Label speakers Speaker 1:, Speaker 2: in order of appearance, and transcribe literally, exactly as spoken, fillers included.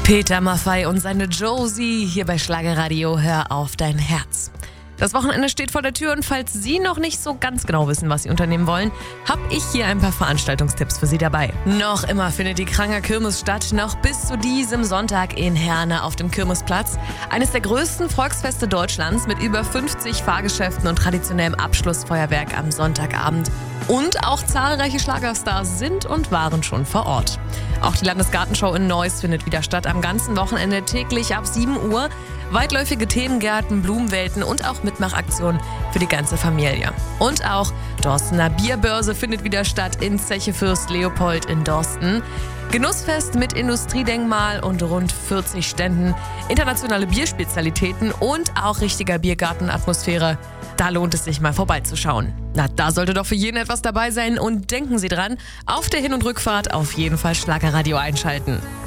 Speaker 1: Peter Maffay und seine Josie hier bei Schlagerradio. Hör auf dein Herz. Das Wochenende steht vor der Tür und falls Sie noch nicht so ganz genau wissen, was Sie unternehmen wollen, habe ich hier ein paar Veranstaltungstipps für Sie dabei. Noch immer findet die Kranger Kirmes statt, noch bis zu diesem Sonntag in Herne auf dem Kirmesplatz. Eines der größten Volksfeste Deutschlands mit über fünfzig Fahrgeschäften und traditionellem Abschlussfeuerwerk am Sonntagabend. Und auch zahlreiche Schlagerstars sind und waren schon vor Ort. Auch die Landesgartenshow in Neuss findet wieder statt am ganzen Wochenende täglich ab sieben Uhr. Weitläufige Themengärten, Blumenwelten und auch Mitmachaktionen für die ganze Familie. Und auch Dorstener Bierbörse findet wieder statt in Zeche Fürst Leopold in Dorsten. Genussfest mit Industriedenkmal und rund vierzig Ständen, internationale Bierspezialitäten und auch richtiger Biergartenatmosphäre. Da lohnt es sich mal vorbeizuschauen. Na, da sollte doch für jeden etwas dabei sein und denken Sie dran, auf der Hin- und Rückfahrt auf jeden Fall Schlagerradio einschalten.